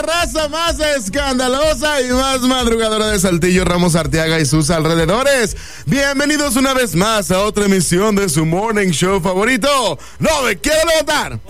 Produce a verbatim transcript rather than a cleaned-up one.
la raza más escandalosa y más madrugadora de Saltillo, Ramos Arteaga y sus alrededores. Bienvenidos una vez más a otra emisión de su morning show favorito. No me quiero levantar.